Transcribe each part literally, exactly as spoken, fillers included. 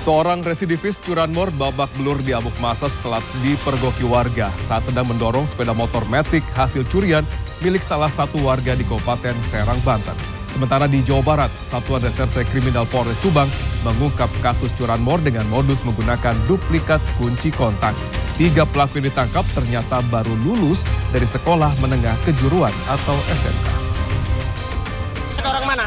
Seorang residivis curanmor babak belur di amuk massa setelah dipergoki warga saat sedang mendorong sepeda motor Matic hasil curian milik salah satu warga di Kabupaten Serang, Banten. Sementara di Jawa Barat, Satuan Reserse Kriminal Polres Subang mengungkap kasus curanmor dengan modus menggunakan duplikat kunci kontak. Tiga pelaku yang ditangkap ternyata baru lulus dari sekolah menengah kejuruan atau S M K. Orang mana?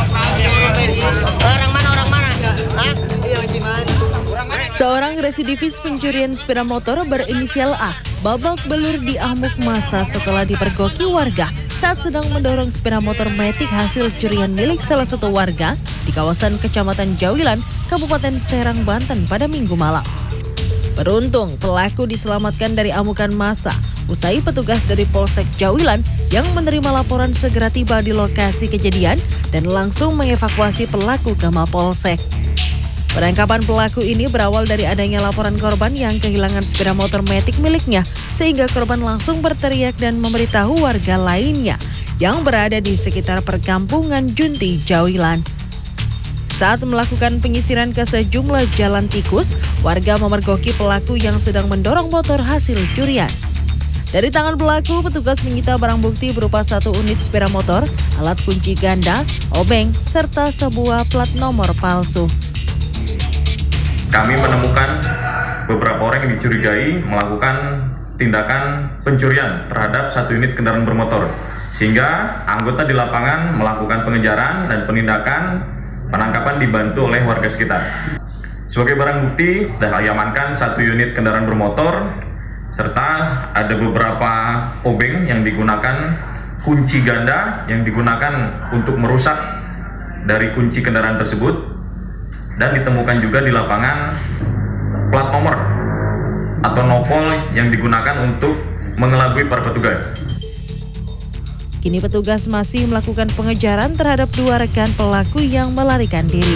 Orang mana? Orang mana? Hah? Seorang residivis pencurian sepeda motor berinisial A babak belur di amuk massa setelah dipergoki warga saat sedang mendorong sepeda motor Matic hasil curian milik salah satu warga di kawasan Kecamatan Jawilan, Kabupaten Serang, Banten pada Minggu malam. Beruntung pelaku diselamatkan dari amukan massa usai petugas dari Polsek Jawilan yang menerima laporan segera tiba di lokasi kejadian dan langsung mengevakuasi pelaku ke Mapolsek. Penangkapan pelaku ini berawal dari adanya laporan korban yang kehilangan sepeda motor Matic miliknya, sehingga korban langsung berteriak dan memberitahu warga lainnya yang berada di sekitar perkampungan Junti Jawilan. Saat melakukan penyisiran ke sejumlah jalan tikus, warga memergoki pelaku yang sedang mendorong motor hasil curian. Dari tangan pelaku, petugas menyita barang bukti berupa satu unit sepeda motor, alat kunci ganda, obeng, serta sebuah plat nomor palsu. Kami menemukan beberapa orang yang dicurigai melakukan tindakan pencurian terhadap satu unit kendaraan bermotor. Sehingga anggota di lapangan melakukan pengejaran dan penindakan penangkapan dibantu oleh warga sekitar. Sebagai barang bukti, telah diamankan satu unit kendaraan bermotor, serta ada beberapa obeng yang digunakan, kunci ganda yang digunakan untuk merusak dari kunci kendaraan tersebut. Dan ditemukan juga di lapangan plat nomor atau nopol yang digunakan untuk mengelabui para petugas. Kini petugas masih melakukan pengejaran terhadap dua rekan pelaku yang melarikan diri.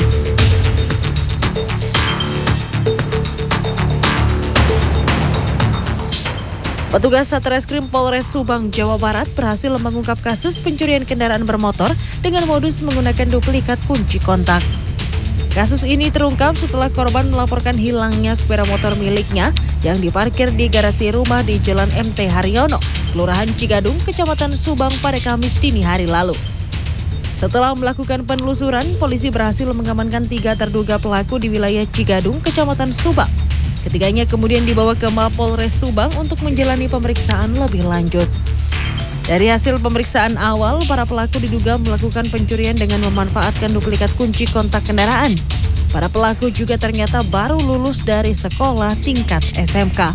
Petugas Satreskrim Polres Subang, Jawa Barat berhasil mengungkap kasus pencurian kendaraan bermotor dengan modus menggunakan duplikat kunci kontak. Kasus ini terungkap setelah korban melaporkan hilangnya sepeda motor miliknya yang diparkir di garasi rumah di Jalan M T Haryono, Kelurahan Cigadung, Kecamatan Subang pada Kamis dini hari lalu. Setelah melakukan penelusuran, polisi berhasil mengamankan tiga terduga pelaku di wilayah Cigadung, Kecamatan Subang. Ketiganya kemudian dibawa ke Mapolres Subang untuk menjalani pemeriksaan lebih lanjut. Dari hasil pemeriksaan awal, para pelaku diduga melakukan pencurian dengan memanfaatkan duplikat kunci kontak kendaraan. Para pelaku juga ternyata baru lulus dari sekolah tingkat S M K.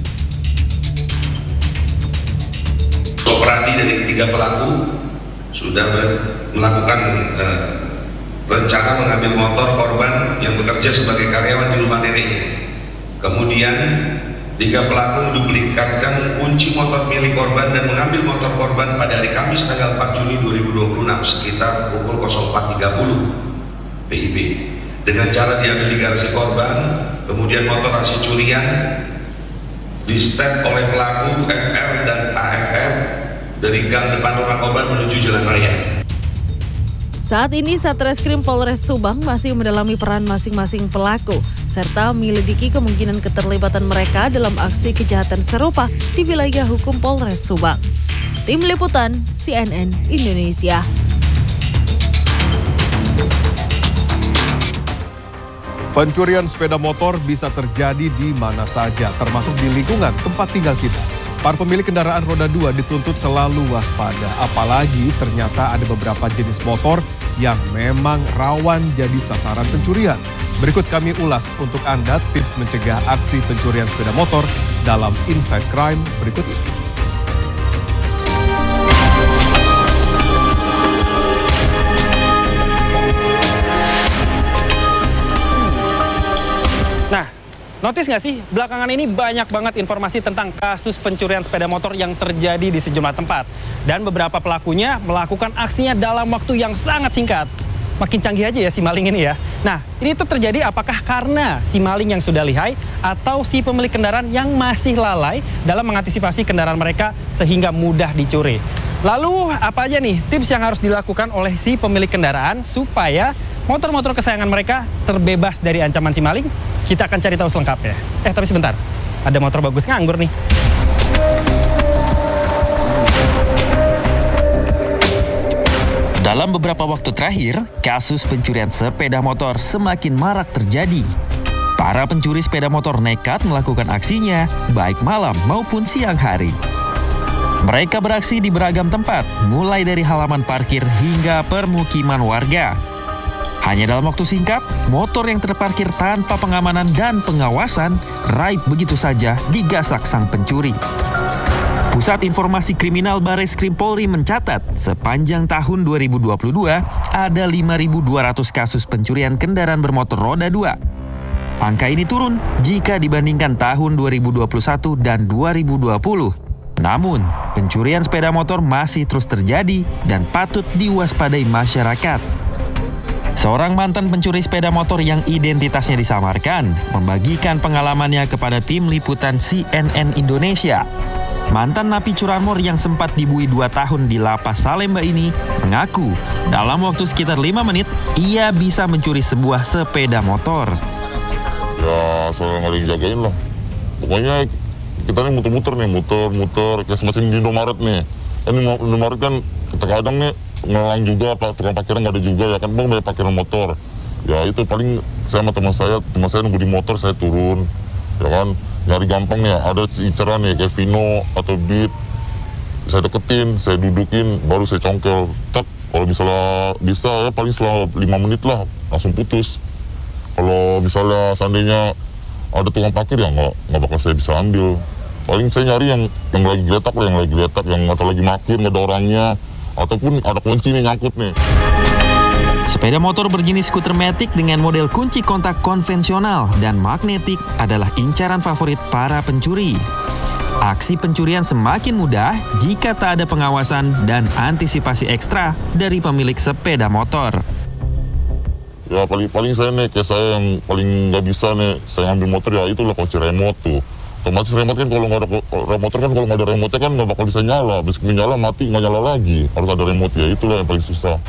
Operandi dari tiga pelaku sudah melakukan eh, rencana mengambil motor korban yang bekerja sebagai karyawan di rumah neneknya. Kemudian tiga pelaku menduplikatkan kunci motor milik korban dan mengambil motor korban pada hari Kamis tanggal empat Juni dua ribu dua puluh enam sekitar pukul nol empat tiga puluh P I B. Dengan cara diambil di garasi korban, kemudian motor hasil curian di-step oleh pelaku F R dan A F R dari gang depan rumah korban menuju jalan raya. Saat ini Satreskrim Polres Subang masih mendalami peran masing-masing pelaku serta menyelidiki kemungkinan keterlibatan mereka dalam aksi kejahatan serupa di wilayah hukum Polres Subang. Tim Liputan C N N Indonesia. Pencurian sepeda motor bisa terjadi di mana saja, termasuk di lingkungan tempat tinggal kita. Para pemilik kendaraan roda dua dituntut selalu waspada, apalagi ternyata ada beberapa jenis motor yang memang rawan jadi sasaran pencurian. Berikut kami ulas untuk Anda tips mencegah aksi pencurian sepeda motor dalam Inside Crime berikut ini. Nah, notice nggak sih, belakangan ini banyak banget informasi tentang kasus pencurian sepeda motor yang terjadi di sejumlah tempat. Dan beberapa pelakunya melakukan aksinya dalam waktu yang sangat singkat. Makin canggih aja ya si maling ini ya. Nah, ini tuh terjadi apakah karena si maling yang sudah lihai atau si pemilik kendaraan yang masih lalai dalam mengantisipasi kendaraan mereka sehingga mudah dicuri. Lalu apa aja nih tips yang harus dilakukan oleh si pemilik kendaraan supaya motor-motor kesayangan mereka terbebas dari ancaman si maling? Kita akan cari tahu selengkapnya. Eh, tapi sebentar. Ada motor bagus nganggur nih. Dalam beberapa waktu terakhir, kasus pencurian sepeda motor semakin marak terjadi. Para pencuri sepeda motor nekat melakukan aksinya, baik malam maupun siang hari. Mereka beraksi di beragam tempat, mulai dari halaman parkir hingga permukiman warga. Hanya dalam waktu singkat, motor yang terparkir tanpa pengamanan dan pengawasan raib begitu saja digasak sang pencuri. Pusat Informasi Kriminal Bareskrim Polri mencatat, sepanjang tahun dua ribu dua puluh dua ada lima ribu dua ratus kasus pencurian kendaraan bermotor roda dua. Angka ini turun jika dibandingkan tahun dua ribu dua puluh satu dan dua ribu dua puluh. Namun, pencurian sepeda motor masih terus terjadi dan patut diwaspadai masyarakat. Seorang mantan pencuri sepeda motor yang identitasnya disamarkan membagikan pengalamannya kepada tim liputan C N N Indonesia. Mantan napi curanmor yang sempat dibui dua tahun di Lapas Salemba ini mengaku dalam waktu sekitar lima menit ia bisa mencuri sebuah sepeda motor. Ya, soalnya nggak ada yang jagain lah. Pokoknya kita nih muter-muter nih, muter-muter kayak semacam di Indomaret nih. Kan di Indomaret kan terkadang nih ngelang juga, tukang parkirnya nggak ada juga ya kan, bang banyak parkiran motor. Ya itu paling saya sama teman saya, teman saya nunggu di motor, saya turun, ya kan, nyari gampang ya, ada inceran ya kayak Vino atau Beat, saya deketin, saya dudukin, baru saya congkel. Tek, kalau misalnya bisa ya paling setelah lima menit lah langsung putus. Kalau misalnya seandainya ada tukang parkir ya nggak nggak bakal saya bisa ambil. Paling saya nyari yang yang lagi geletak lah, yang lagi geletak, yang atau lagi parkir nggak ada orangnya, ataupun ada kunci nih nyangkut nih. Sepeda motor berjenis skuter matic dengan model kunci kontak konvensional dan magnetik adalah incaran favorit para pencuri. Aksi pencurian semakin mudah jika tak ada pengawasan dan antisipasi ekstra dari pemilik sepeda motor. Ya paling paling saya nih, kayak saya yang paling nggak bisa nih, saya ngambil motor ya itulah kunci remote tuh. Otomatis remote kan kalau nggak ada remote kan kalau nggak ada remote kan nggak bakal bisa nyala. Meskipun nyala mati nggak nyala lagi. Harus ada remote ya, itulah yang paling susah.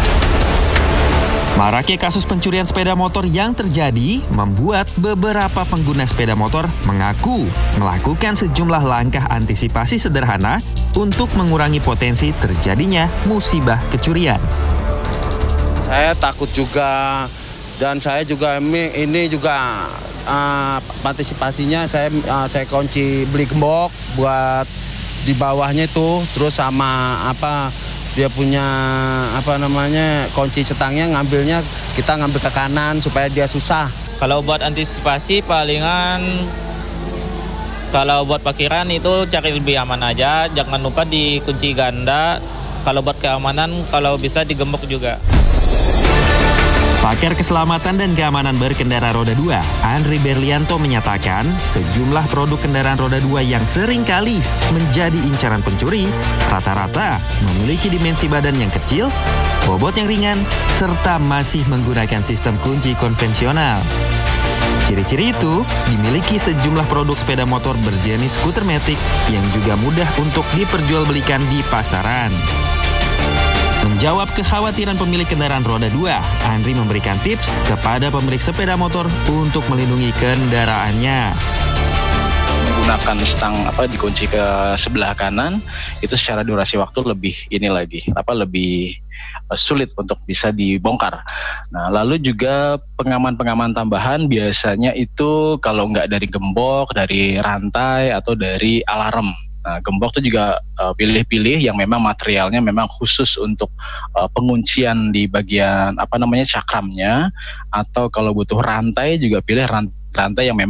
Maraknya kasus pencurian sepeda motor yang terjadi membuat beberapa pengguna sepeda motor mengaku melakukan sejumlah langkah antisipasi sederhana untuk mengurangi potensi terjadinya musibah kecurian. Saya takut juga, dan saya juga ini juga uh, antisipasinya saya uh, saya kunci beli gembok buat di bawahnya itu, terus sama apa dia punya apa namanya kunci setangnya, ngambilnya kita ngambil ke kanan supaya dia susah. Kalau buat antisipasi palingan kalau buat parkiran itu cari lebih aman aja, jangan lupa dikunci ganda. Kalau buat keamanan kalau bisa digembok juga. Pakar keselamatan dan keamanan berkendara roda dua, Andri Berlianto menyatakan sejumlah produk kendaraan roda dua yang sering kali menjadi incaran pencuri rata-rata memiliki dimensi badan yang kecil, bobot yang ringan, serta masih menggunakan sistem kunci konvensional. Ciri-ciri itu dimiliki sejumlah produk sepeda motor berjenis skuter matic yang juga mudah untuk diperjualbelikan di pasaran. Menjawab kekhawatiran pemilik kendaraan roda dua, Andri memberikan tips kepada pemilik sepeda motor untuk melindungi kendaraannya. Menggunakan stang apa dikunci ke sebelah kanan itu secara durasi waktu lebih ini lagi apa lebih uh, sulit untuk bisa dibongkar. Nah, lalu juga pengaman-pengaman tambahan biasanya itu kalau nggak dari gembok, dari rantai atau dari alarm. Nah, gembok itu juga uh, pilih-pilih yang memang materialnya memang khusus untuk uh, penguncian di bagian apa namanya cakramnya, atau kalau butuh rantai juga pilih rantai yang memang